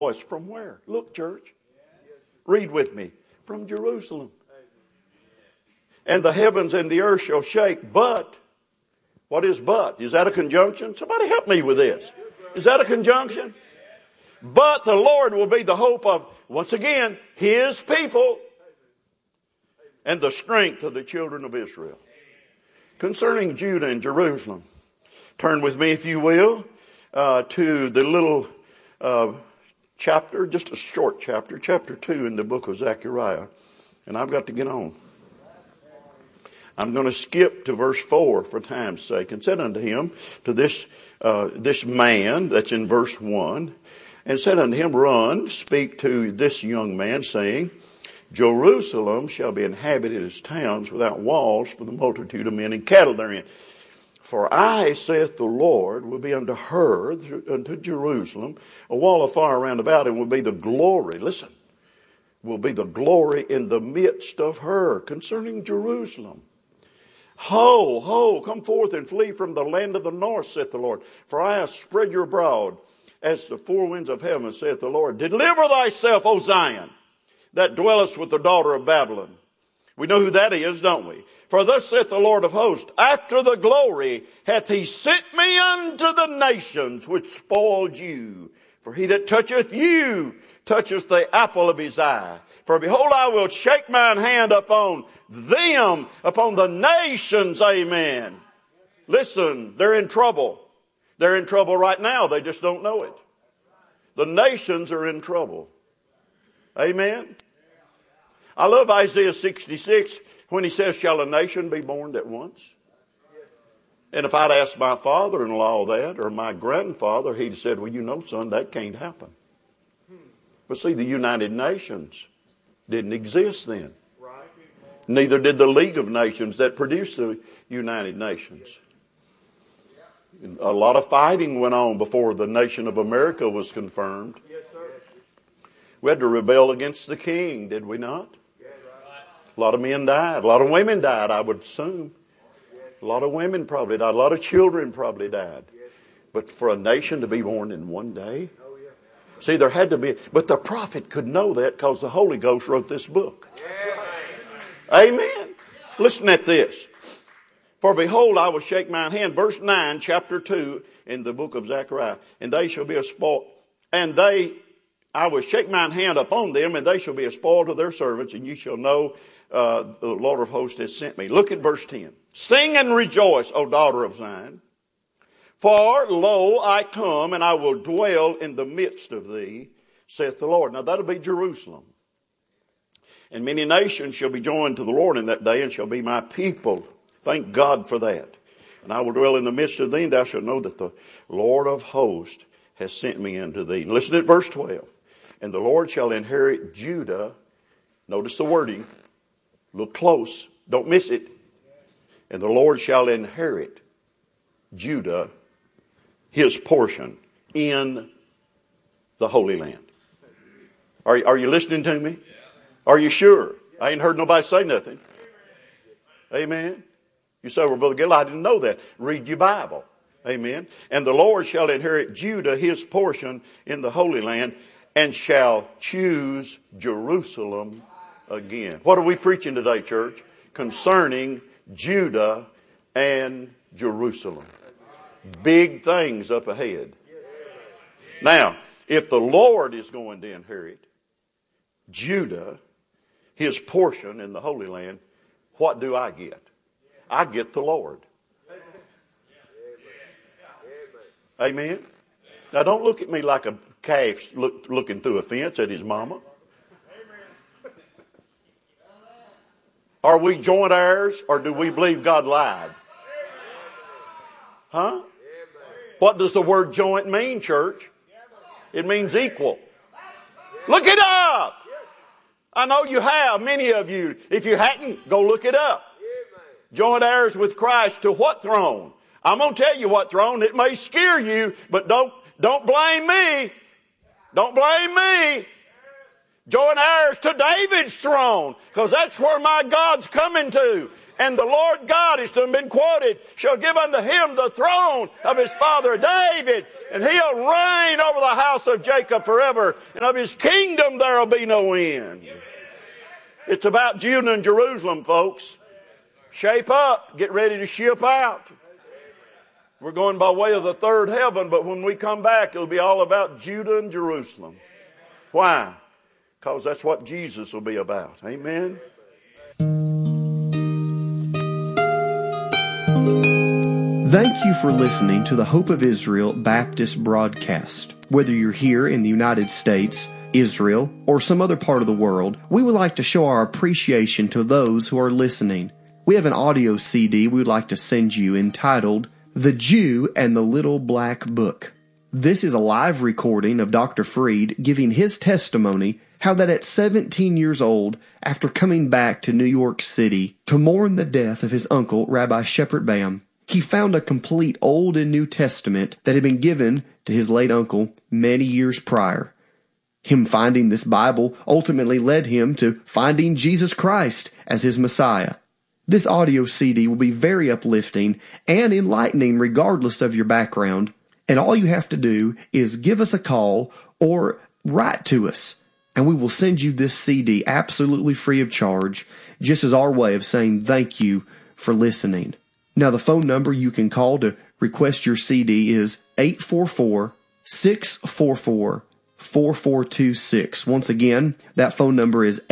voice from where? Look, church. Read with me. From Jerusalem. And the heavens and the earth shall shake, but, what is but? Is that a conjunction? Somebody help me with this. Is that a conjunction? But the Lord will be the hope of, once again, His people and the strength of the children of Israel. Concerning Judah and Jerusalem, turn with me, if you will, to the little chapter, just a short chapter, chapter 2 in the book of Zechariah. And I've got to get on. I'm going to skip to verse 4 for time's sake. And said unto him, to this man that's in verse 1, and said unto him, run, speak to this young man, saying, Jerusalem shall be inhabited as towns without walls for the multitude of men and cattle therein. For I, saith the Lord, will be unto her, unto Jerusalem, a wall of fire round about, and will be the glory, listen, will be the glory in the midst of her. Concerning Jerusalem, ho, ho, come forth and flee from the land of the north, saith the Lord. For I have spread you abroad as the four winds of heaven, saith the Lord. Deliver thyself, O Zion, that dwellest with the daughter of Babylon. We know who that is, don't we? For thus saith the Lord of hosts, after the glory hath he sent me unto the nations which spoiled you. For he that toucheth you toucheth the apple of his eye. For behold, I will shake mine hand upon them, upon the nations, amen. Listen, they're in trouble. They're in trouble right now. They just don't know it. The nations are in trouble. Amen. I love Isaiah 66 when he says, shall a nation be born at once? And if I'd asked my father-in-law that, or my grandfather, he'd said, well, you know, son, that can't happen. But see, the United Nations didn't exist then. Neither did the League of Nations that produced the United Nations. A lot of fighting went on before the nation of America was confirmed. We had to rebel against the king, did we not? A lot of men died. A lot of women died, I would assume. A lot of women probably died. A lot of children probably died. But for a nation to be born in one day? See, there had to be. But the prophet could know that because the Holy Ghost wrote this book. Amen. Listen at this. For behold, I will shake mine hand. Verse 9, chapter 2 in the book of Zechariah. And they shall be a spoil. I will shake mine hand upon them, and they shall be a spoil to their servants, and you shall know the Lord of hosts has sent me. Look at verse 10. Sing and rejoice, O daughter of Zion. For, lo, I come, and I will dwell in the midst of thee, saith the Lord. Now that'll be Jerusalem. And many nations shall be joined to the Lord in that day, and shall be my people. Thank God for that. And I will dwell in the midst of thee, and thou shalt know that the Lord of hosts has sent me unto thee. Listen at verse 12. And the Lord shall inherit Judah. Notice the wording. Look close. Don't miss it. And the Lord shall inherit Judah, his portion, in the Holy Land. Are you listening to me? Are you sure? I ain't heard nobody say nothing. Amen. You say, well, Brother Gill, I didn't know that. Read your Bible. Amen. And the Lord shall inherit Judah, his portion, in the Holy Land, and shall choose Jerusalem again. What are we preaching today, church? Concerning Judah and Jerusalem. Big things up ahead. Now, if the Lord is going to inherit Judah, his portion in the Holy Land, what do I get? I get the Lord. Amen. Now don't look at me like a calf looking through a fence at his mama. Are we joint heirs, or do we believe God lied? Huh? What does the word joint mean, church? It means equal. Look it up. I know you have, many of you. If you hadn't, go look it up. Joint heirs with Christ to what throne? I'm going to tell you what throne. It may scare you, but don't blame me. Don't blame me. Joint heirs to David's throne, because that's where my God's coming to. And the Lord God, it's been quoted, shall give unto him the throne of his father David, and he'll reign over the house of Jacob forever, and of his kingdom there will be no end. It's about Judah and Jerusalem, folks. Shape up. Get ready to ship out. We're going by way of the third heaven, but when we come back, it'll be all about Judah and Jerusalem. Why? Because that's what Jesus will be about. Amen. Thank you for listening to the Hope of Israel Baptist broadcast. Whether you're here in the United States, Israel, or some other part of the world, we would like to show our appreciation to those who are listening. We have an audio CD we would like to send you entitled, The Jew and the Little Black Book. This is a live recording of Dr. Freed giving his testimony how that at 17 years old, after coming back to New York City to mourn the death of his uncle, Rabbi Shepard Bam, he found a complete Old and New Testament that had been given to his late uncle many years prior. Him finding this Bible ultimately led him to finding Jesus Christ as his Messiah. This audio CD will be very uplifting and enlightening regardless of your background, and all you have to do is give us a call or write to us, and we will send you this CD absolutely free of charge, just as our way of saying thank you for listening. Now, the phone number you can call to request your CD is 844-644-4426. Once again, that phone number is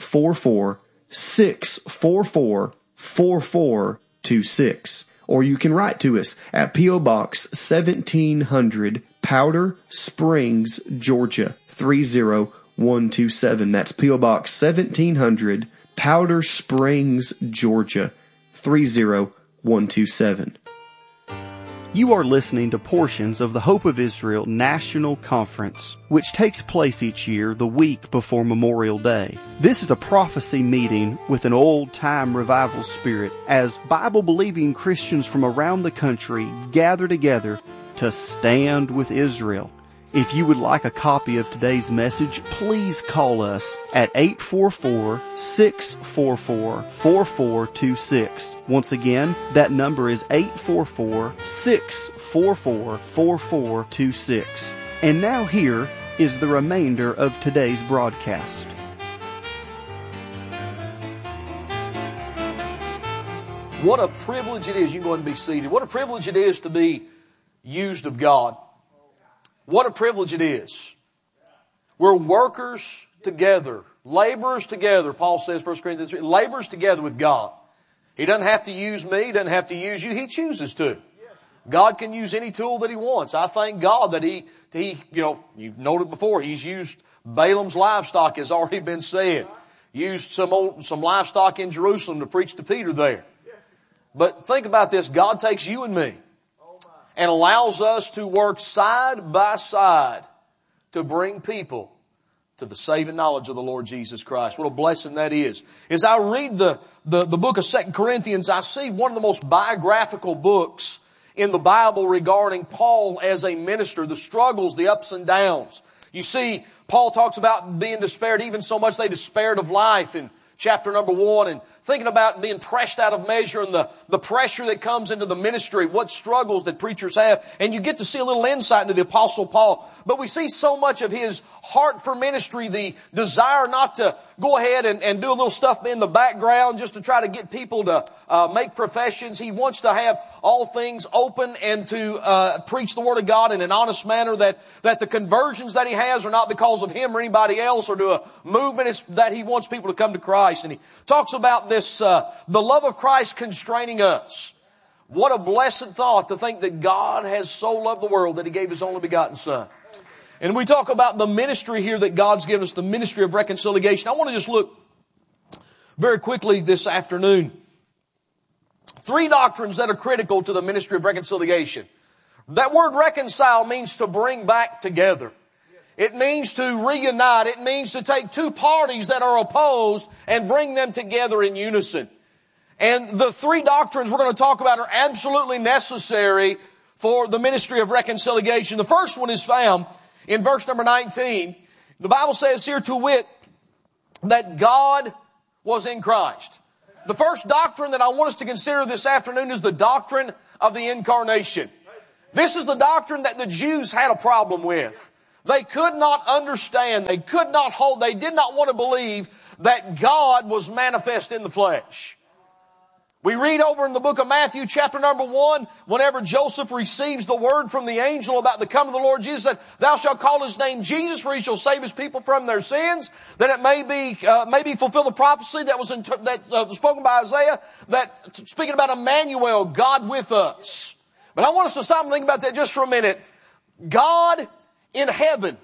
844-644-4426. Or you can write to us at P.O. Box 1700, Powder Springs, Georgia, 30127. That's P.O. Box 1700, Powder Springs, Georgia, 30127. 127. You are listening to portions of the Hope of Israel National Conference, which takes place each year the week before Memorial Day. This is a prophecy meeting with an old-time revival spirit as Bible-believing Christians from around the country gather together to stand with Israel. If you would like a copy of today's message, please call us at 844-644-4426. Once again, that number is 844-644-4426. And now here is the remainder of today's broadcast. What a privilege it is. You can go ahead and be seated. What a privilege it is to be used of God. What a privilege it is. We're workers together, laborers together. Paul says, 1 Corinthians 3, laborers together with God. He doesn't have to use me, He doesn't have to use you. He chooses to. God can use any tool that He wants. I thank God that He you've noted before, He's used Balaam's livestock, has already been said. Used some livestock in Jerusalem to preach to Peter there. But think about this. God takes you and me and allows us to work side by side to bring people to the saving knowledge of the Lord Jesus Christ. What a blessing that is. As I read the book of 2 Corinthians, I see one of the most biographical books in the Bible regarding Paul as a minister, the struggles, the ups and downs. You see, Paul talks about being despaired, even so much they despaired of life in chapter number 1, and thinking about being pressed out of measure and the pressure that comes into the ministry, what struggles that preachers have. And you get to see a little insight into the Apostle Paul. But we see so much of his heart for ministry, the desire not to go ahead and do a little stuff in the background just to try to get people to make professions. He wants to have all things open and to preach the Word of God in an honest manner, that the conversions that he has are not because of him or anybody else or to a movement. It's that he wants people to come to Christ. And he talks about this, the love of Christ constraining us. What a blessed thought to think that God has so loved the world that He gave His only begotten Son. And we talk about the ministry here that God's given us, the ministry of reconciliation. I want to just look very quickly this afternoon. 3 doctrines that are critical to the ministry of reconciliation. That word reconcile means to bring back together. It means to reunite. It means to take 2 parties that are opposed and bring them together in unison. And the 3 doctrines we're going to talk about are absolutely necessary for the ministry of reconciliation. The first one is found in verse number 19. The Bible says here, to wit, that God was in Christ. The first doctrine that I want us to consider this afternoon is the doctrine of the incarnation. This is the doctrine that the Jews had a problem with. They could not understand, they could not hold, they did not want to believe that God was manifest in the flesh. We read over in the book of Matthew chapter number 1, whenever Joseph receives the word from the angel about the coming of the Lord Jesus, that thou shalt call his name Jesus, for he shall save his people from their sins, that it may be fulfilled the prophecy that was spoken by Isaiah, that speaking about Emmanuel, God with us. But I want us to stop and think about that just for a minute. God in heaven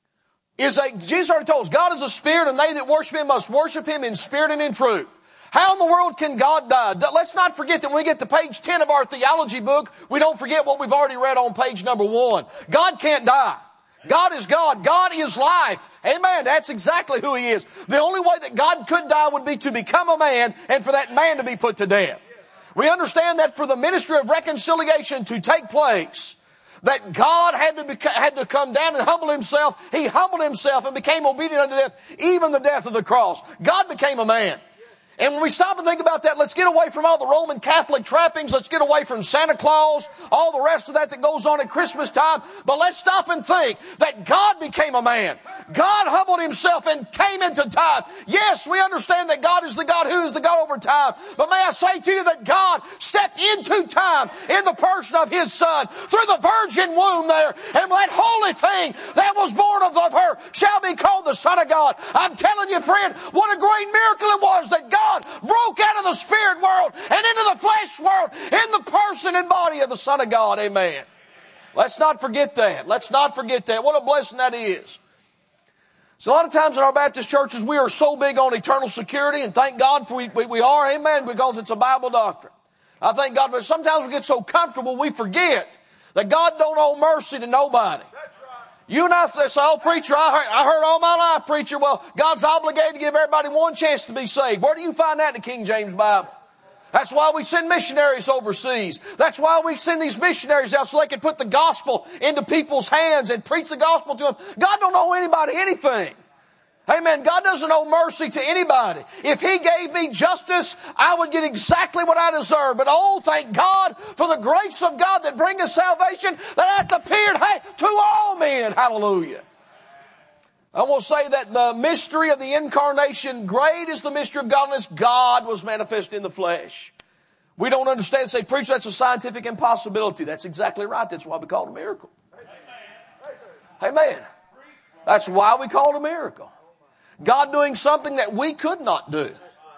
Jesus already told us, God is a spirit, and they that worship him must worship him in spirit and in truth. How in the world can God die? Let's not forget that when we get to page 10 of our theology book, we don't forget what we've already read on page number 1. God can't die. God is God. God is life. Amen. That's exactly who he is. The only way that God could die would be to become a man and for that man to be put to death. We understand that for the ministry of reconciliation to take place, that God had to come down and humble himself. He humbled himself and became obedient unto death, even the death of the cross. God became a man. And when we stop and think about that, let's get away from all the Roman Catholic trappings. Let's get away from Santa Claus, all the rest of that goes on at Christmas time. But let's stop and think that God became a man. God humbled himself and came into time. Yes, we understand that God is the God who is the God over time. But may I say to you that God stepped into time in the person of his Son through the virgin womb there. And that holy thing that was born of her shall be called the Son of God. I'm telling you, friend, what a great miracle it was that God broke out of the spirit world and into the flesh world in the person and body of the Son of God. Amen. Let's not forget that. Let's not forget that. What a blessing that is. So a lot of times in our Baptist churches, we are so big on eternal security, and thank God for we are, amen, because it's a Bible doctrine. I thank God, but sometimes we get so comfortable we forget that God don't owe mercy to nobody. You and I say, oh, preacher, I heard all my life, preacher. Well, God's obligated to give everybody one chance to be saved. Where do you find that in the King James Bible? That's why we send missionaries overseas. That's why we send these missionaries out so they can put the gospel into people's hands and preach the gospel to them. God don't owe anybody anything. Amen. God doesn't owe mercy to anybody. If he gave me justice, I would get exactly what I deserve. But oh, thank God for the grace of God that bringeth salvation that hath appeared to all men. Hallelujah. I will say that the mystery of the incarnation, great is the mystery of godliness. God was manifest in the flesh. We don't understand, say, preacher, that's a scientific impossibility. That's exactly right. That's why we call it a miracle. Amen. That's why we call it a miracle. God doing something that we could not do.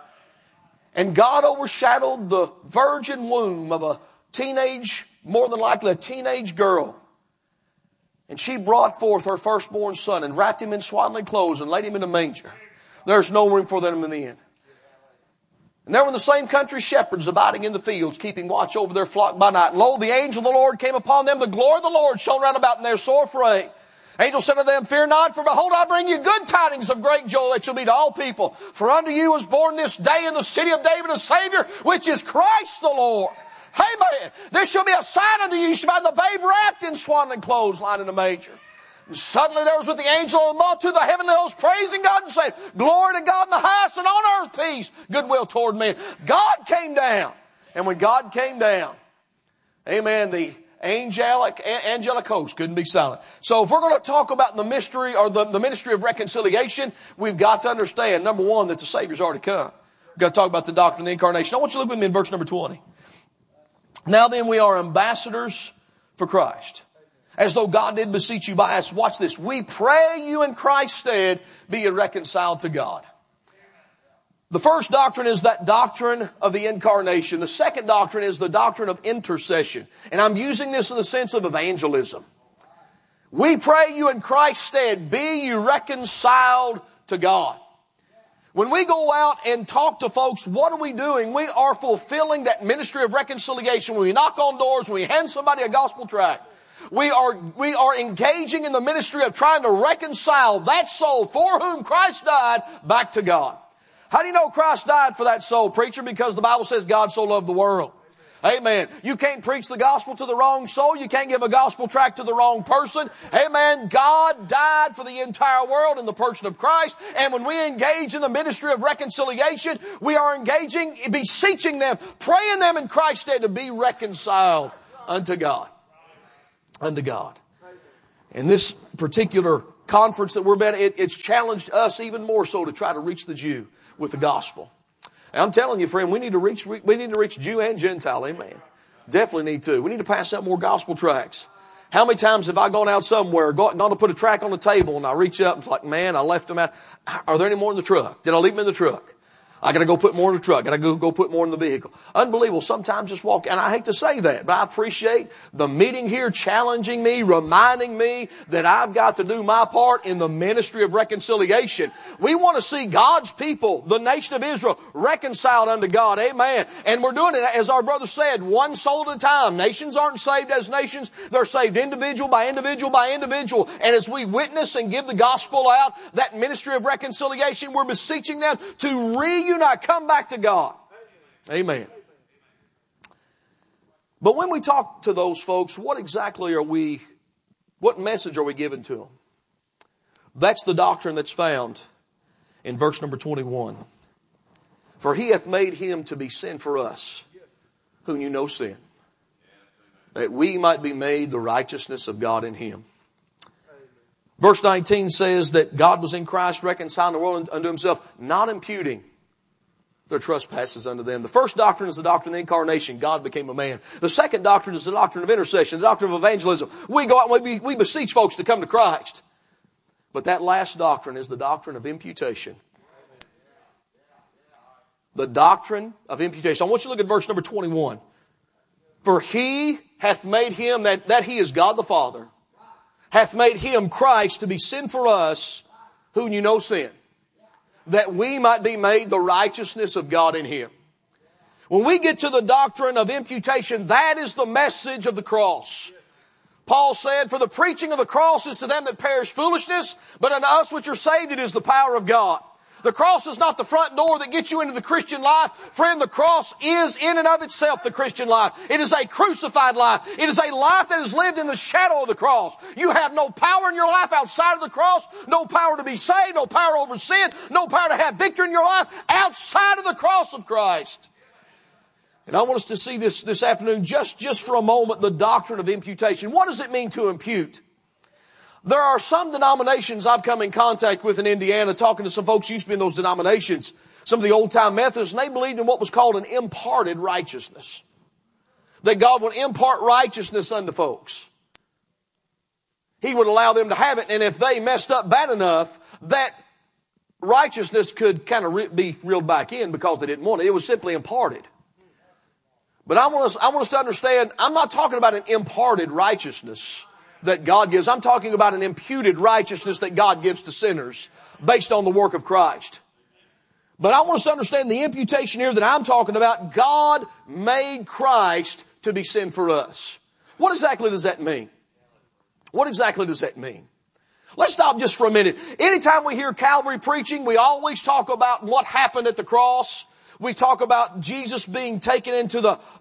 And God overshadowed the virgin womb of a teenage, more than likely a teenage girl. And she brought forth her firstborn son and wrapped him in swaddling clothes and laid him in a manger. There's no room for them in the inn. And there were in the same country shepherds abiding in the fields, keeping watch over their flock by night. And lo, the angel of the Lord came upon them. The glory of the Lord shone round about, and they were sore afraid. Angel said to them, fear not, for behold, I bring you good tidings of great joy that shall be to all people. For unto you was born this day in the city of David a Savior, which is Christ the Lord. Amen. There shall be a sign unto you. You shall find the babe wrapped in swaddling clothes, lying in a manger. And suddenly there was with the angel of the multitude of the heavenly hosts praising God and saying, glory to God in the highest, and on earth peace, goodwill toward men. God came down. And when God came down, amen, the angelic host couldn't be silent. So if we're going to talk about the mystery or the ministry of reconciliation, we've got to understand, number one, that the Savior's already come. We've got to talk about the doctrine of the incarnation. I want you to look with me in verse number 20. Now then, we are ambassadors for Christ, as though God did beseech you by us. Watch this. We pray you in Christ's stead be ye reconciled to God. The first doctrine is that doctrine of the incarnation. The second doctrine is the doctrine of intercession. And I'm using this in the sense of evangelism. We pray you in Christ's stead, be you reconciled to God. When we go out and talk to folks, what are we doing? We are fulfilling that ministry of reconciliation. When we knock on doors, when we hand somebody a gospel tract, we are engaging in the ministry of trying to reconcile that soul for whom Christ died back to God. How do you know Christ died for that soul, preacher? Because the Bible says God so loved the world. Amen. You can't preach the gospel to the wrong soul. You can't give a gospel tract to the wrong person. Amen. God died for the entire world in the person of Christ. And when we engage in the ministry of reconciliation, we are engaging, beseeching them, praying them in Christ's stead to be reconciled unto God. Unto God. And this particular conference that we're at, it's challenged us even more so to try to reach the Jew with the gospel. And I'm telling you, friend, we need to reach Jew and Gentile. Amen. Definitely need to. We need to pass out more gospel tracts. How many times have I gone out somewhere, gone to put a tract on the table, and I reach up and it's like, man, I left them out. Are there any more in the truck? Did I leave them in the truck? I got to go put more in the truck. Got to go put more in the vehicle. Unbelievable. Sometimes just walk, and I hate to say that, but I appreciate the meeting here challenging me, reminding me that I've got to do my part in the ministry of reconciliation. We want to see God's people, the nation of Israel, reconciled unto God. Amen. And we're doing it, as our brother said, one soul at a time. Nations aren't saved as nations. They're saved individual by individual by individual. And as we witness and give the gospel out, that ministry of reconciliation, we're beseeching them to reunite, come back to God. Amen. But when we talk to those folks, what message are we giving to them? That's the doctrine that's found in verse number 21. For he hath made him to be sin for us, who knew no sin, that we might be made the righteousness of God in him. Verse 19 says that God was in Christ reconciling the world unto himself, not imputing their trespasses unto them. The first doctrine is the doctrine of the incarnation. God became a man. The second doctrine is the doctrine of intercession, the doctrine of evangelism. We go out and we beseech folks to come to Christ. But that last doctrine is the doctrine of imputation. The doctrine of imputation. I want you to look at verse number 21. For he hath made him, that he is God the Father, hath made him, Christ, to be sin for us, who knew no sin, that we might be made the righteousness of God in him. When we get to the doctrine of imputation, that is the message of the cross. Paul said, for the preaching of the cross is to them that perish foolishness, but unto us which are saved it is the power of God. The cross is not the front door that gets you into the Christian life. Friend, the cross is in and of itself the Christian life. It is a crucified life. It is a life that is lived in the shadow of the cross. You have no power in your life outside of the cross. No power to be saved. No power over sin. No power to have victory in your life outside of the cross of Christ. And I want us to see this afternoon, just for a moment, the doctrine of imputation. What does it mean to impute? There are some denominations I've come in contact with in Indiana, talking to some folks who used to be in those denominations, some of the old-time Methodists, and they believed in what was called an imparted righteousness. That God would impart righteousness unto folks. He would allow them to have it, and if they messed up bad enough, that righteousness could kind of be reeled back in because they didn't want it. It was simply imparted. But I want us to understand, I'm not talking about an imparted righteousness that God gives. I'm talking about an imputed righteousness that God gives to sinners based on the work of Christ. But I want us to understand the imputation here that I'm talking about. God made Christ to be sin for us. What exactly does that mean? What exactly does that mean? Let's stop just for a minute. Anytime we hear Calvary preaching, we always talk about what happened at the cross. We talk about Jesus being taken into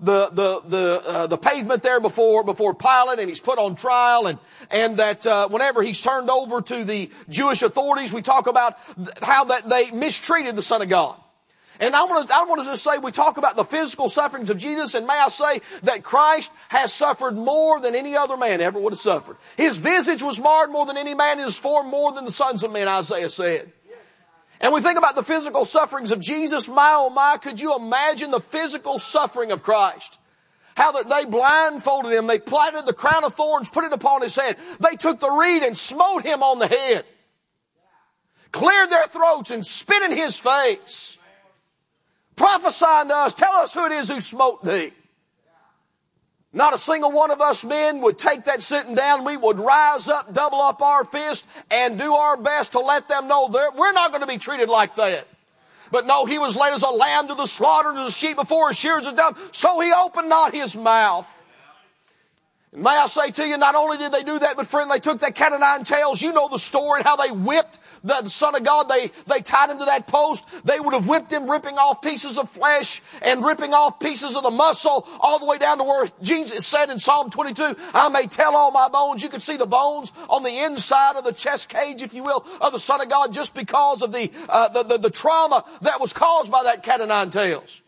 the pavement there before Pilate, and he's put on trial, and that whenever he's turned over to the Jewish authorities, we talk about how that they mistreated the Son of God. And I want to just say, we talk about the physical sufferings of Jesus, and may I say that Christ has suffered more than any other man ever would have suffered. His visage was marred more than any man, his form more than the sons of men, Isaiah said. And we think about the physical sufferings of Jesus. My, oh my, could you imagine the physical suffering of Christ? How that they blindfolded him, they plaited the crown of thorns, put it upon his head. They took the reed and smote him on the head. Cleared their throats and spit in his face. Prophesying to us, tell us who it is who smote thee. Not a single one of us men would take that sitting down. We would rise up, double up our fist, and do our best to let them know we're not going to be treated like that. But no, he was led as a lamb to the slaughter, and as a sheep before his shears is dumb, so he opened not his mouth. And may I say to you, not only did they do that, but friend, they took that cat o' nine tails. You know the story, how they whipped the Son of God. They tied him to that post. They would have whipped him, ripping off pieces of flesh and ripping off pieces of the muscle, all the way down to where Jesus said in Psalm 22, I may tell all my bones. You could see the bones on the inside of the chest cage, if you will, of the Son of God, just because of the trauma that was caused by that cat o' nine tails.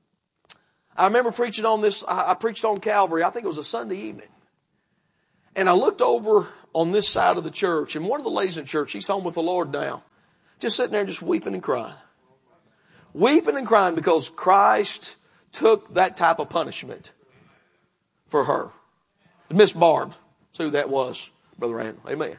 I remember preaching on this. I preached on Calvary. I think it was a Sunday evening. And I looked over on this side of the church, and one of the ladies in church, she's home with the Lord now, just sitting there just weeping and crying. Weeping and crying because Christ took that type of punishment for her. Miss Barb, that's who that was, Brother Randall. Amen.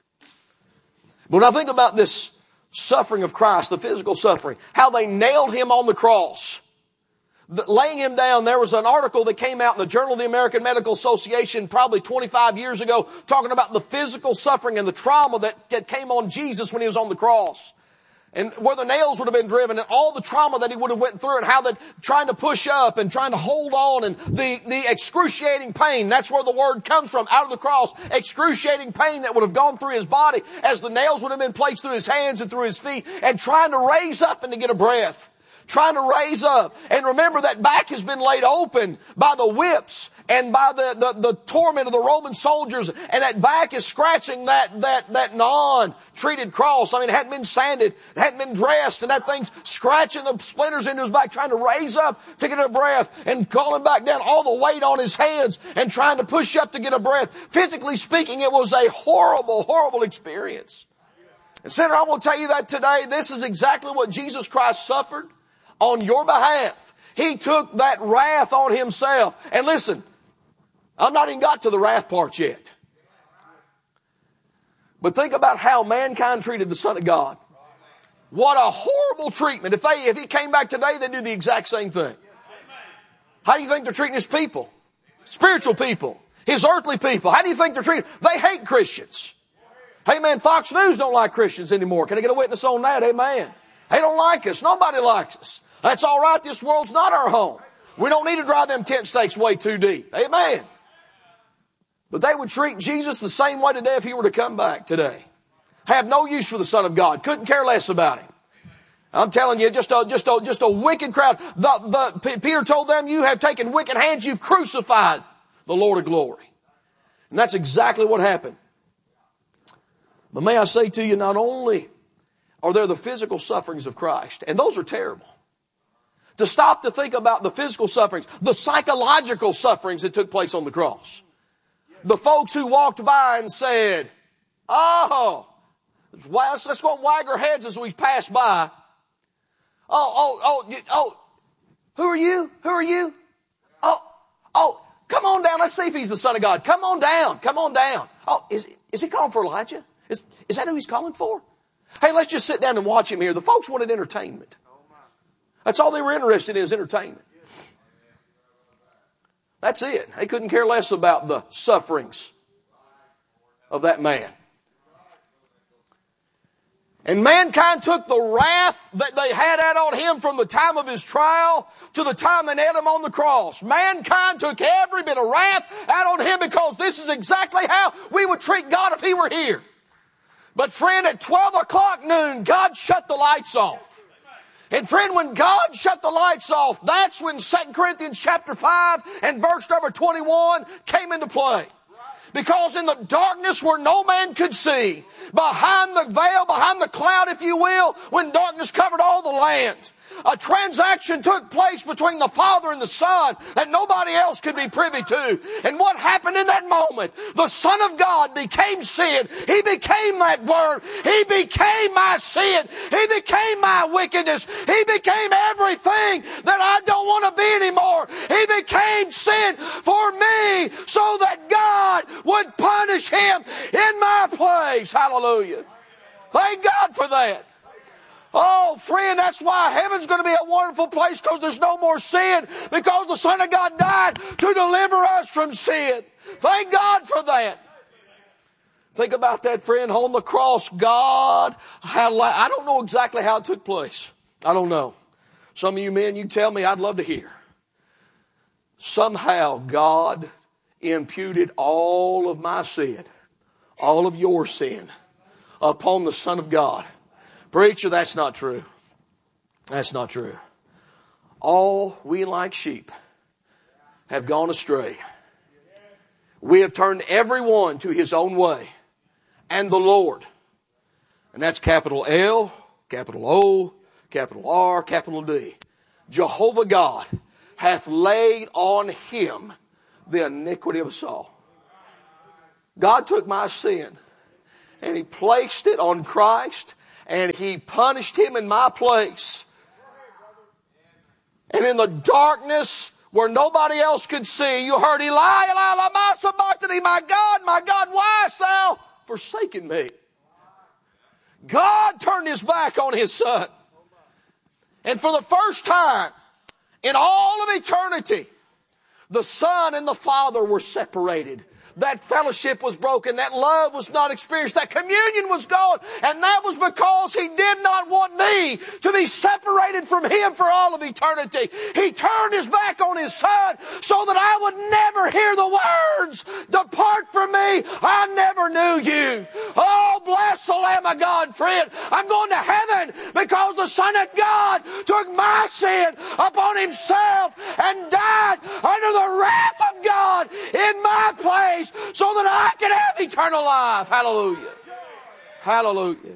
But when I think about this suffering of Christ, the physical suffering, how they nailed him on the cross, laying him down, there was an article that came out in the Journal of the American Medical Association probably 25 years ago talking about the physical suffering and the trauma that came on Jesus when he was on the cross. And where the nails would have been driven and all the trauma that he would have went through and how that trying to push up and trying to hold on and the excruciating pain. That's where the word comes from, out of the cross. Excruciating pain that would have gone through his body as the nails would have been placed through his hands and through his feet and trying to raise up and to get a breath. Trying to raise up. And remember that back has been laid open by the whips and by the torment of the Roman soldiers. And that back is scratching that non-treated cross. I mean, it hadn't been sanded, it hadn't been dressed, and that thing's scratching the splinters into his back, trying to raise up to get a breath and calling back down, all the weight on his hands and trying to push up to get a breath. Physically speaking, it was a horrible, horrible experience. And sinner, I'm going to tell you that today, this is exactly what Jesus Christ suffered on your behalf. He took that wrath on himself. And listen, I've not even got to the wrath part yet. But think about how mankind treated the Son of God. What a horrible treatment. If he came back today, they'd do the exact same thing. How do you think they're treating his people? Spiritual people. His earthly people. How do you think they're treating? They hate Christians. Hey man, Fox News don't like Christians anymore. Can I get a witness on that? Amen. They don't like us. Nobody likes us. That's all right. This world's not our home. We don't need to drive them tent stakes way too deep. Amen. But they would treat Jesus the same way today if he were to come back today. Have no use for the Son of God. Couldn't care less about him. I'm telling you, just a wicked crowd. Peter told them, you have taken wicked hands. You've crucified the Lord of glory. And that's exactly what happened. But may I say to you, not only are there the physical sufferings of Christ, and those are terrible. To stop to think about the physical sufferings, the psychological sufferings that took place on the cross. The folks who walked by and said, oh, let's go and wag our heads as we pass by. Oh, who are you? Who are you? Oh, come on down. Let's see if he's the Son of God. Come on down. Come on down. Oh, is he calling for Elijah? Is that who he's calling for? Hey, let's just sit down and watch him here. The folks wanted entertainment. That's all they were interested in, is entertainment. That's it. They couldn't care less about the sufferings of that man. And mankind took the wrath that they had out on him from the time of his trial to the time they nailed him on the cross. Mankind took every bit of wrath out on him because this is exactly how we would treat God if he were here. But friend, at 12 o'clock noon, God shut the lights off. And friend, when God shut the lights off, that's when 2 Corinthians chapter 5 and verse number 21 came into play. Because in the darkness where no man could see, behind the veil, behind the cloud, if you will, when darkness covered all the land, a transaction took place between the Father and the Son that nobody else could be privy to. And what happened in that moment? The Son of God became sin. He became that Word. He became my sin. He became my wickedness. He became everything that I don't want to be anymore. He became sin for me so that God would punish him in my place. Hallelujah. Thank God for that. Oh, friend, that's why heaven's going to be a wonderful place, because there's no more sin, because the Son of God died to deliver us from sin. Thank God for that. Think about that, friend. On the cross, God had, I don't know exactly how it took place. I don't know. Some of you men, you tell me, I'd love to hear. Somehow God imputed all of my sin, all of your sin, upon the Son of God. Preacher, that's not true. That's not true. All we like sheep have gone astray. We have turned everyone to his own way. And the Lord, and that's capital L, capital O, capital R, capital D, Jehovah God hath laid on him the iniquity of us all. God took my sin and he placed it on Christ and he punished him in my place. And in the darkness where nobody else could see, you heard, Eli, Eli, lama sabachthani, my God, why hast thou forsaken me? God turned his back on his Son. And for the first time in all of eternity, the Son and the Father were separated. That fellowship was broken. That love was not experienced. That communion was gone. And that was because he did not want me to be separated from him for all of eternity. He turned his back on his Son so that I would never hear the words, "Depart from me, I never knew you." Oh, bless the Lamb of God, friend. I'm going to heaven because the Son of God took my sin upon himself and died under the wrath of God in my place, so that I can have eternal life. Hallelujah. Hallelujah.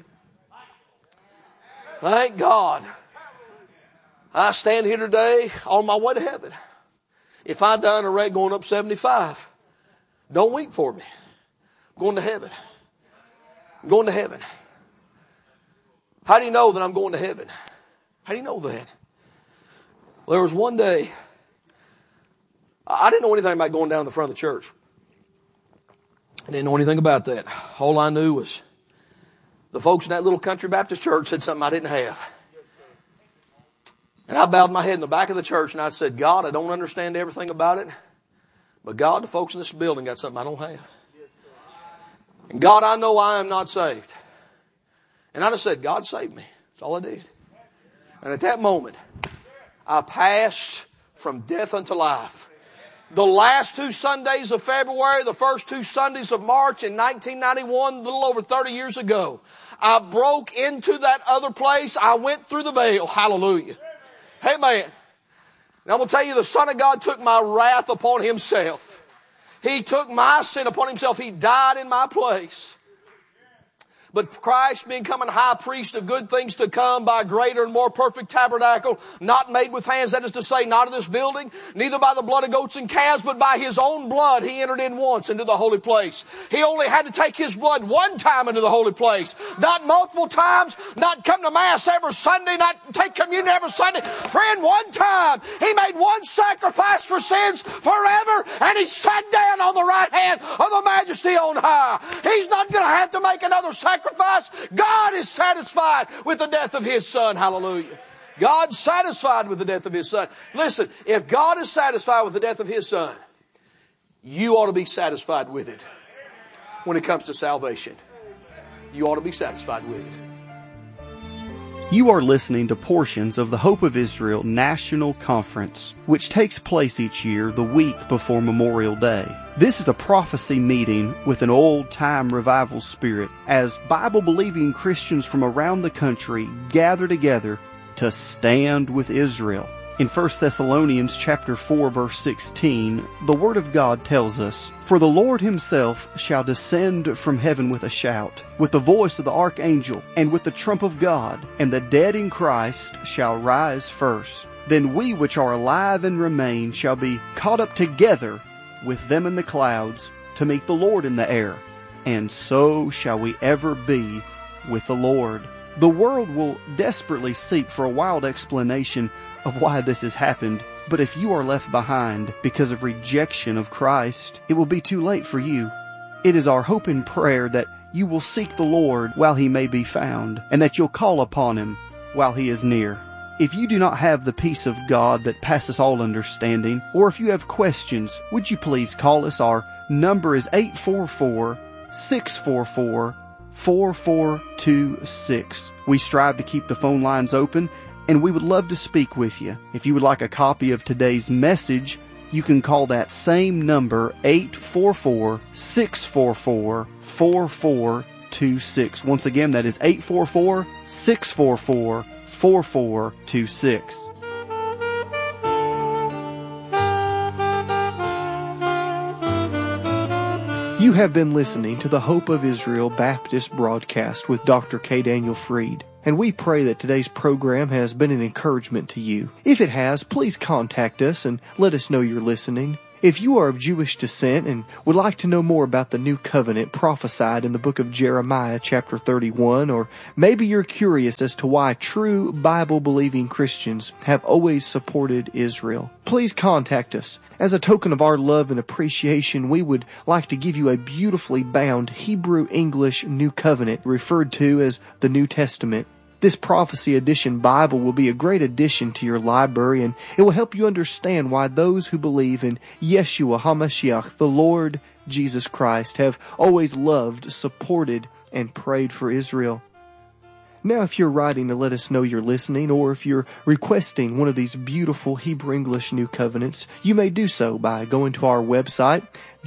Thank God. I stand here today on my way to heaven. If I die in a wreck going up 75, don't weep for me. I'm going to heaven. I'm going to heaven. How do you know that I'm going to heaven? How do you know that? Well, there was one day, I didn't know anything about going down to the front of the church. I didn't know anything about that. All I knew was the folks in that little country Baptist church said something I didn't have. And I bowed my head in the back of the church and I said, God, I don't understand everything about it. But God, the folks in this building got something I don't have. And God, I know I am not saved. And I just said, God, save me. That's all I did. And at that moment, I passed from death unto life. The last 2 Sundays of February, the first 2 Sundays of March in 1991, a little over 30 years ago, I broke into that other place. I went through the veil. Hallelujah. Amen. Now I'm going to tell you, the Son of God took my wrath upon himself. He took my sin upon himself. He died in my place. But Christ, being becoming high priest of good things to come by a greater and more perfect tabernacle, not made with hands, that is to say, not of this building, neither by the blood of goats and calves, but by his own blood, he entered in once into the holy place. He only had to take his blood one time into the holy place, not multiple times, not come to Mass every Sunday, not take communion every Sunday. Friend, one time, he made one sacrifice for sins forever, and he sat down on the right hand of the Majesty on high. He's not going to have to make another sacrifice. God is satisfied with the death of his Son. Hallelujah. God's satisfied with the death of his Son. Listen, if God is satisfied with the death of his Son, you ought to be satisfied with it. When it comes to salvation, you ought to be satisfied with it. You are listening to portions of the Hope of Israel National Conference, which takes place each year the week before Memorial Day. This is a prophecy meeting with an old-time revival spirit as Bible-believing Christians from around the country gather together to stand with Israel. In 1 Thessalonians chapter 4, verse 16, the Word of God tells us, "For the Lord himself shall descend from heaven with a shout, with the voice of the archangel, and with the trump of God, and the dead in Christ shall rise first. Then we which are alive and remain shall be caught up together with them in the clouds to meet the Lord in the air, and so shall we ever be with the Lord." The world will desperately seek for a wild explanation of why this has happened, but if you are left behind because of rejection of Christ, it will be too late for you. It is our hope and prayer that you will seek the Lord while he may be found, and that you'll call upon him while he is near. If you do not have the peace of God that passes all understanding, or if you have questions, would you please call us? Our number is 844-644-4426. We strive to keep the phone lines open, and we would love to speak with you. If you would like a copy of today's message, you can call that same number, 844-644-4426. Once again, that is 844-644-4426. You have been listening to the Hope of Israel Baptist broadcast with Dr. K. Daniel Fried, and we pray that today's program has been an encouragement to you. If it has, please contact us and let us know you're listening. If you are of Jewish descent and would like to know more about the new covenant prophesied in the book of Jeremiah chapter 31, or maybe you're curious as to why true Bible-believing Christians have always supported Israel, please contact us. As a token of our love and appreciation, we would like to give you a beautifully bound Hebrew-English New Covenant referred to as the New Testament. This Prophecy Edition Bible will be a great addition to your library, and it will help you understand why those who believe in Yeshua HaMashiach, the Lord Jesus Christ, have always loved, supported, and prayed for Israel. Now, if you're writing to let us know you're listening, or if you're requesting one of these beautiful Hebrew-English New Covenants, you may do so by going to our website,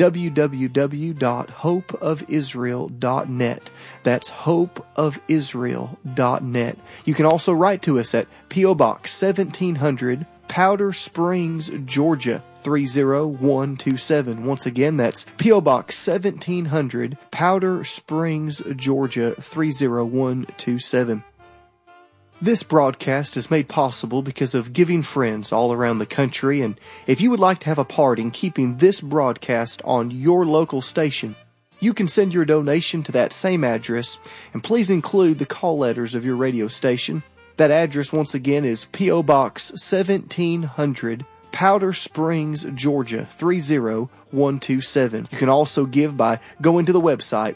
www.hopeofisrael.net. That's hopeofisrael.net. You can also write to us at P.O. Box 1700, Powder Springs, Georgia 30127. Once again, that's P.O. Box 1700, Powder Springs, Georgia 30127. This broadcast is made possible because of giving friends all around the country, and if you would like to have a part in keeping this broadcast on your local station, you can send your donation to that same address, and please include the call letters of your radio station. That address, once again, is P.O. Box 1700, Powder Springs, Georgia 30127. You can also give by going to the website,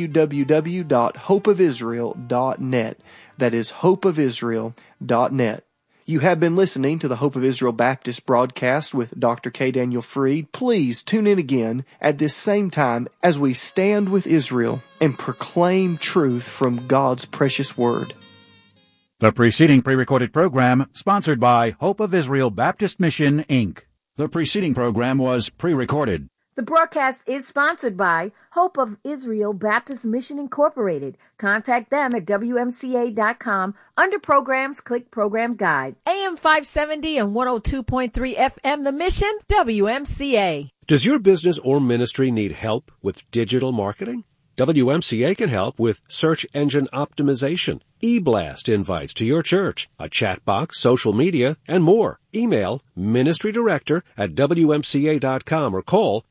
www.hopeofisrael.net. That is hopeofisrael.net. You have been listening to the Hope of Israel Baptist broadcast with Dr. K. Daniel Fried. Please tune in again at this same time as we stand with Israel and proclaim truth from God's precious Word. The preceding pre-recorded program sponsored by Hope of Israel Baptist Mission, Inc. The preceding program was pre-recorded. The broadcast is sponsored by Hope of Israel Baptist Mission Incorporated. Contact them at WMCA.com. Under Programs, click Program Guide. AM 570 and 102.3 FM, The Mission, WMCA. Does your business or ministry need help with digital marketing? WMCA can help with search engine optimization, e-blast invites to your church, a chat box, social media, and more. Email ministrydirector@WMCA.com or call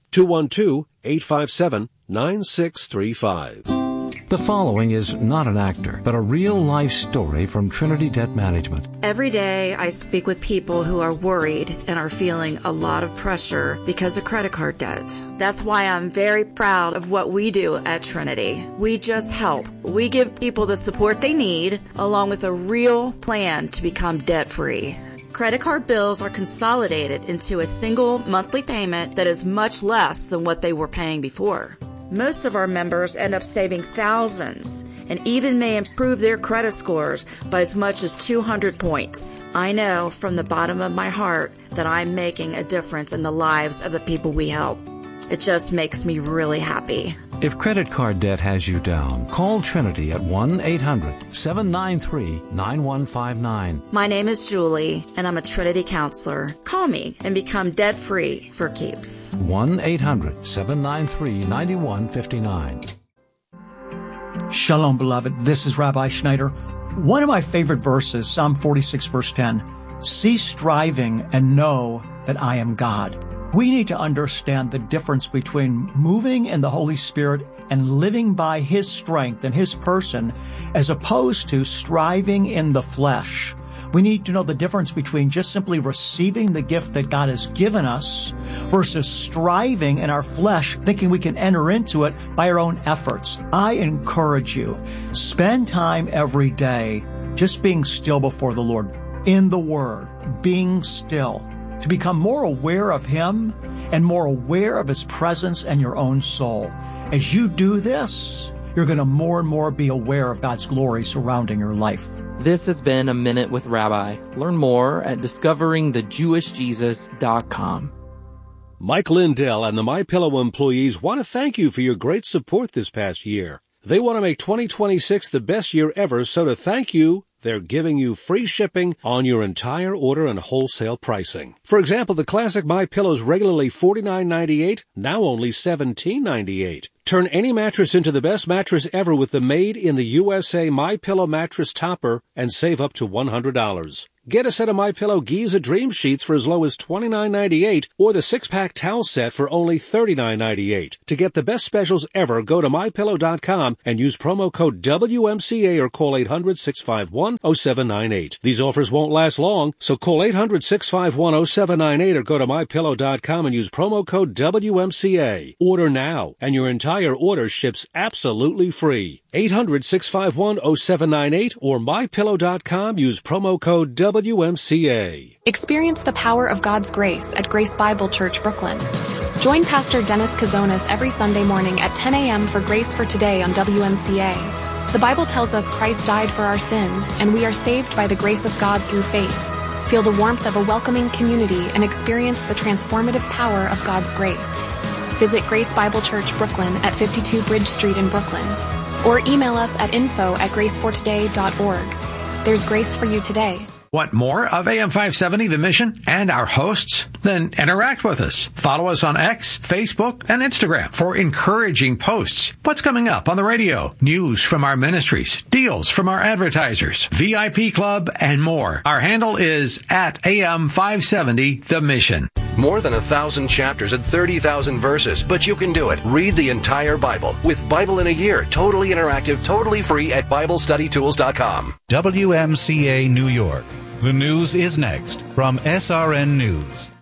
212-857-9635. The following is not an actor, but a real-life story from Trinity Debt Management. Every day I speak with people who are worried and are feeling a lot of pressure because of credit card debt. That's why I'm very proud of what we do at Trinity. We just help. We give people the support they need, along with a real plan to become debt-free. Credit card bills are consolidated into a single monthly payment that is much less than what they were paying before. Most of our members end up saving thousands and even may improve their credit scores by as much as 200 points. I know from the bottom of my heart that I'm making a difference in the lives of the people we help. It just makes me really happy. If credit card debt has you down, call Trinity at 1-800-793-9159. My name is Julie, and I'm a Trinity counselor. Call me and become debt-free for keeps. 1-800-793-9159. Shalom, beloved. This is Rabbi Schneider. One of my favorite verses, Psalm 46, verse 10, cease striving and know that I am God. We need to understand the difference between moving in the Holy Spirit and living by His strength and His person, as opposed to striving in the flesh. We need to know the difference between just simply receiving the gift that God has given us versus striving in our flesh, thinking we can enter into it by our own efforts. I encourage you, spend time every day just being still before the Lord, in the Word, being still, to become more aware of Him and more aware of His presence and your own soul. As you do this, you're going to more and more be aware of God's glory surrounding your life. This has been A Minute with Rabbi. Learn more at discoveringthejewishjesus.com. Mike Lindell and the MyPillow employees want to thank you for your great support this past year. They want to make 2026 the best year ever, so to thank you, they're giving you free shipping on your entire order and wholesale pricing. For example, the classic MyPillow is regularly $49.98, now only $17.98. Turn any mattress into the best mattress ever with the made-in-the-USA MyPillow mattress topper and save up to $100. Get a set of MyPillow Giza Dream Sheets for as low as $29.98 or the 6-pack towel set for only $39.98. To get the best specials ever, go to MyPillow.com and use promo code WMCA or call 800-651-0798. These offers won't last long, so call 800-651-0798 or go to MyPillow.com and use promo code WMCA. Order now, and your entire order ships absolutely free. 800-651-0798 or MyPillow.com. Use promo code WMCA. Experience the power of God's grace at Grace Bible Church, Brooklyn. Join Pastor Dennis Kazonas every Sunday morning at 10 a.m. for Grace for Today on WMCA. The Bible tells us Christ died for our sins, and we are saved by the grace of God through faith. Feel the warmth of a welcoming community and experience the transformative power of God's grace. Visit Grace Bible Church, Brooklyn at 52 Bridge Street in Brooklyn, or email us at info@gracefortoday.org. There's grace for you today. Want more of AM 570, The Mission, and our hosts? Then interact with us. Follow us on X, Facebook, and Instagram for encouraging posts. What's coming up on the radio? News from our ministries, deals from our advertisers, VIP Club, and more. Our handle is at AM 570, The Mission. More than 1,000 chapters and 30,000 verses, but you can do it. Read the entire Bible with Bible in a Year, totally interactive, totally free at BibleStudyTools.com. WMCA New York. The news is next from SRN News.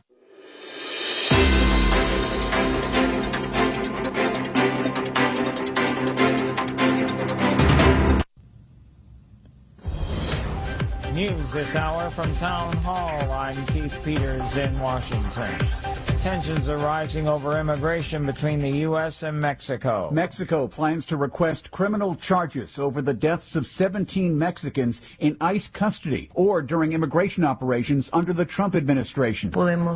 News this hour from Town Hall. I'm Keith Peters in Washington. Tensions are rising over immigration between the U.S. and Mexico. Mexico plans to request criminal charges over the deaths of 17 Mexicans in ICE custody or during immigration operations under the Trump administration.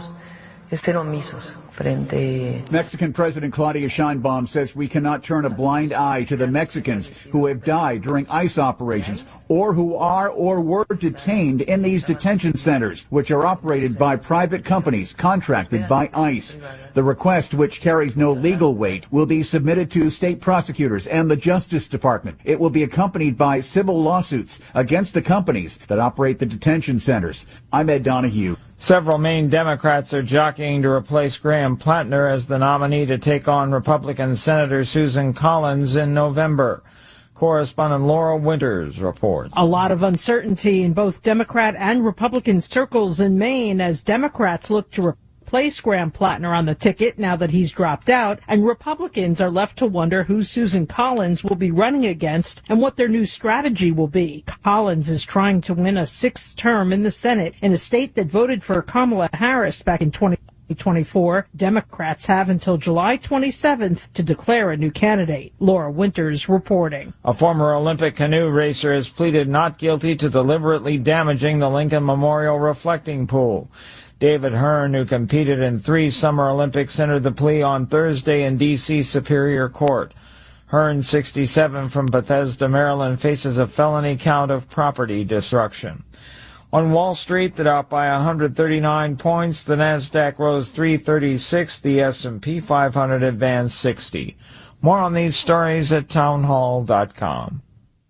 Mexican President Claudia Sheinbaum says we cannot turn a blind eye to the Mexicans who have died during ICE operations or who are or were detained in these detention centers, which are operated by private companies contracted by ICE. The request, which carries no legal weight, will be submitted to state prosecutors and the Justice Department. It will be accompanied by civil lawsuits against the companies that operate the detention centers. I'm Ed Donahue. Several Maine Democrats are jockeying to replace Graham Plattner as the nominee to take on Republican Senator Susan Collins in November. Correspondent Laura Winters reports. A lot of uncertainty in both Democrat and Republican circles in Maine as Democrats look to replace Graham Plattner on the ticket now that he's dropped out, and Republicans are left to wonder who Susan Collins will be running against and what their new strategy will be. Collins is trying to win a sixth term in the Senate in a state that voted for Kamala Harris back in 2024. Democrats have until July 27th to declare a new candidate. Laura Winters reporting. A former Olympic canoe racer has pleaded not guilty to deliberately damaging the Lincoln Memorial reflecting pool. David Hearn, who competed in 3 Summer Olympics, entered the plea on Thursday in D.C. Superior Court. Hearn, 67, from Bethesda, Maryland, faces a felony count of property destruction. On Wall Street, the Dow by 139 points, the Nasdaq rose 336, the S&P 500 advanced 60. More on these stories at townhall.com.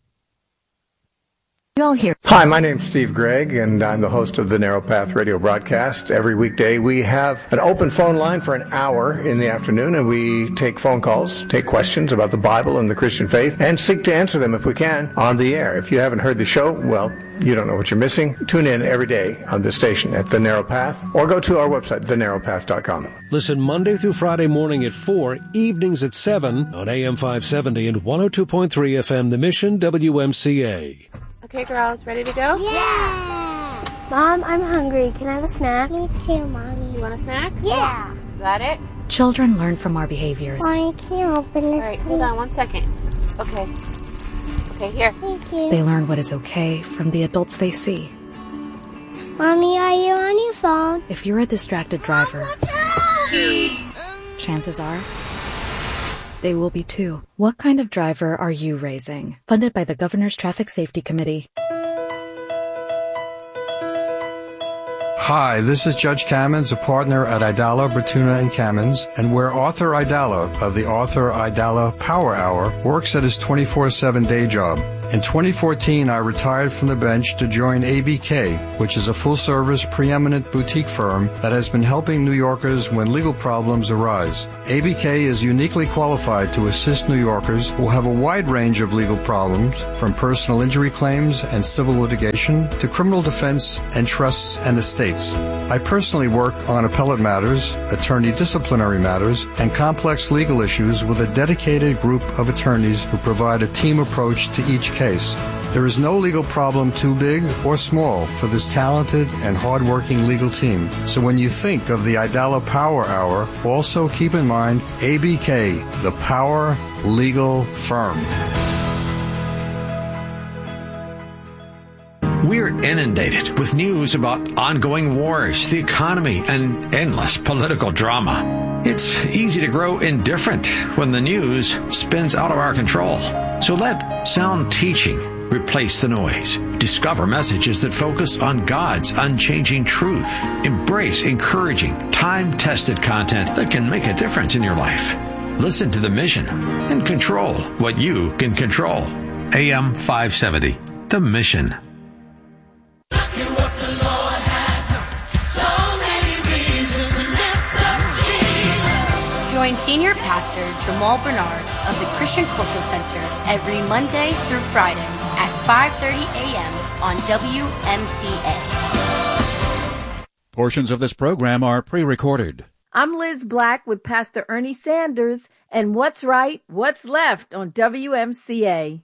Hi, my name's Steve Gregg, and I'm the host of the Narrow Path radio broadcast. Every weekday we have an open phone line for an hour in the afternoon, and we take phone calls, take questions about the Bible and the Christian faith, and seek to answer them if we can on the air. If you haven't heard the show, well, you don't know what you're missing. Tune in every day on this station at The Narrow Path, or go to our website, thenarrowpath.com. Listen Monday through Friday morning at 4, evenings at 7 on AM 570 and 102.3 FM, The Mission, WMCA. Okay, girls, ready to go? Yeah! Mom, I'm hungry. Can I have a snack? Me too, Mommy. You want a snack? Yeah! Got it? Children learn from our behaviors. Mommy, can you open this, All right, hold on 1 second. Okay. Okay, here. Thank you. They learn what is okay from the adults they see. Mommy, are you on your phone? If you're a distracted driver, Chances are, they will be too. What kind of driver are you raising? Funded by the Governor's Traffic Safety Committee. Hi, this is Judge Kamins, a partner at Idala, Bertuna & Kamins, and where Arthur Idala of the Arthur Idala Power Hour works at his 24/7 day job. In 2014, I retired from the bench to join ABK, which is a full-service, preeminent boutique firm that has been helping New Yorkers when legal problems arise. ABK is uniquely qualified to assist New Yorkers who have a wide range of legal problems, from personal injury claims and civil litigation to criminal defense and trusts and estates. I personally work on appellate matters, attorney disciplinary matters, and complex legal issues with a dedicated group of attorneys who provide a team approach to each case. There is no legal problem too big or small for this talented and hard-working legal team. So when you think of the Idala Power Hour, also keep in mind ABK, the Power Legal Firm. We're inundated with news about ongoing wars, the economy, and endless political drama. It's easy to grow indifferent when the news spins out of our control. So let sound teaching replace the noise. Discover messages that focus on God's unchanging truth. Embrace encouraging, time-tested content that can make a difference in your life. Listen to The Mission and control what you can control. AM 570, The Mission. Join Senior Pastor Jamal Bernard of the Christian Cultural Center every Monday through Friday at 5:30 a.m. on WMCA. Portions of this program are pre-recorded. I'm Liz Black with Pastor Ernie Sanders and What's Right, What's Left on WMCA.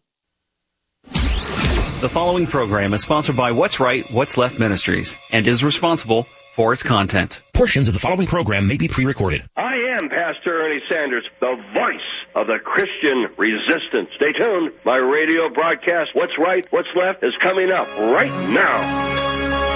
The following program is sponsored by What's Right, What's Left Ministries and is responsible for its content. Portions of the following program may be pre-recorded. I am Pastor Ernie Sanders, the voice of the Christian resistance. Stay tuned. My radio broadcast, What's Right, What's Left, is coming up right now.